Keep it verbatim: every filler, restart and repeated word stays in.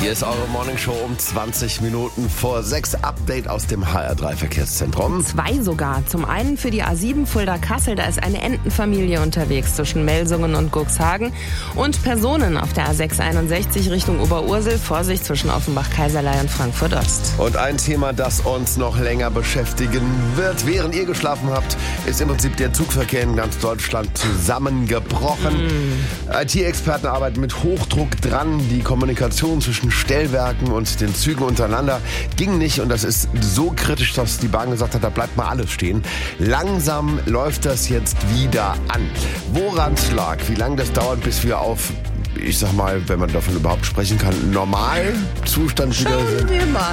Hier ist eure Morningshow um zwanzig Minuten vor sechs. Update aus dem H R drei Verkehrszentrum. Zwei sogar. Zum einen für die A sieben Fulda-Kassel, da ist eine Entenfamilie unterwegs zwischen Melsungen und Guxhagen. Und Personen auf der A sechs einundsechzig Richtung Oberursel. Vorsicht zwischen Offenbach-Kaiserlei und Frankfurt-Ost. Und ein Thema, das uns noch länger beschäftigen wird, während ihr geschlafen habt, ist im Prinzip der Zugverkehr in ganz Deutschland zusammengebrochen. Mm. I T-Experten arbeiten mit Hochdruck dran. Die Kommunikation zwischen Stellwerken und den Zügen untereinander ging nicht. Und das ist so kritisch, dass die Bahn gesagt hat, da bleibt mal alles stehen. Langsam läuft das jetzt wieder an. Woran es lag, wie lange das dauert, bis wir auf, ich sag mal, wenn man davon überhaupt sprechen kann, Normalzustand wieder sind. Schauen wir mal.